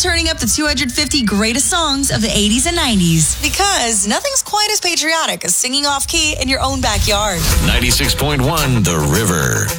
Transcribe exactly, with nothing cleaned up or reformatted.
turning up the two hundred fifty greatest songs of the eighties and nineties. Because nothing's quite as patriotic as singing off key in your own backyard. ninety-six point one The River.